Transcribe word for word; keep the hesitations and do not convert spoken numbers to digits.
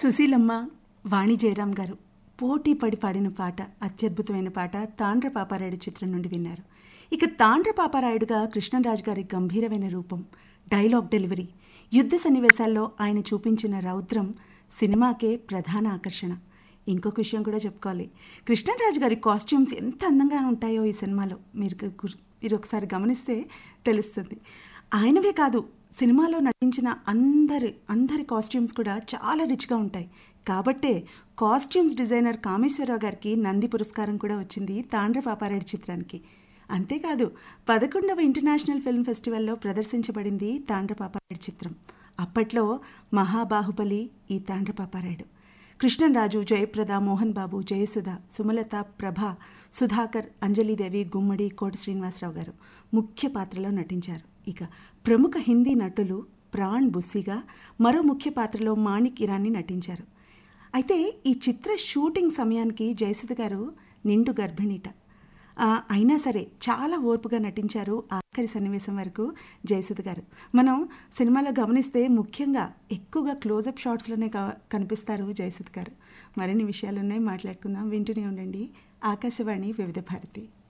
సుశీలమ్మ, వాణి జయరాం గారు పోటీ పడి పాడిన పాట, అత్యద్భుతమైన పాట తాండ్ర పాపారాయుడు చిత్రం నుండి విన్నారు. ఇక తాండ్ర పాపారాయుడుగా కృష్ణరాజు గారి గంభీరమైన రూపం, డైలాగ్ డెలివరీ, యుద్ధ సన్నివేశాల్లో ఆయన చూపించిన రౌద్రం సినిమాకే ప్రధాన ఆకర్షణ. ఇంకొక విషయం కూడా చెప్పుకోవాలి, కృష్ణరాజు గారి కాస్ట్యూమ్స్ ఎంత అందంగా ఉంటాయో ఈ సినిమాలో మీరు మీరు ఒకసారి గమనిస్తే తెలుస్తుంది. ఆయనవే కాదు, సినిమాలో నటించిన అందరి అందరి కాస్ట్యూమ్స్ కూడా చాలా రిచ్గా ఉంటాయి. కాబట్టే కాస్ట్యూమ్స్ డిజైనర్ కామేశ్వరరావు గారికి నంది పురస్కారం కూడా వచ్చింది తాండ్ర పాపారాయుడు చిత్రానికి. అంతేకాదు, పదకొండవ ఇంటర్నేషనల్ ఫిల్మ్ ఫెస్టివల్లో ప్రదర్శించబడింది తాండ్ర పాపారాయుడు చిత్రం. అప్పట్లో మహాబాహుబలి ఈ తాండ్ర పాపారాయుడు. కృష్ణరాజు, జయప్రద, మోహన్ బాబు, జయసుధ, సుమలత, ప్రభ, సుధాకర్, అంజలీదేవి, గుమ్మడి, కోటి శ్రీనివాసరావు గారు ముఖ్య పాత్రలో నటించారు. ఇక ప్రముఖ హిందీ నటులు ప్రాణ్ బుస్సిగా, మరో ముఖ్య పాత్రలో మాణిక్ ఇరానీ నటించారు. అయితే ఈ చిత్ర షూటింగ్ సమయానికి జయసుధ గారు నిండు గర్భిణీట. అయినా సరే చాలా ఓర్పుగా నటించారు ఆఖరి సన్నివేశం వరకు జయసుధ గారు. మనం సినిమాలో గమనిస్తే ముఖ్యంగా ఎక్కువగా క్లోజప్ షాట్స్లోనే కనిపిస్తారు జయసుధ గారు. మరిన్ని విషయాలున్నాయి, మాట్లాడుకుందాం. వింటూనే ఉండండి ఆకాశవాణి వివిధ భారతి.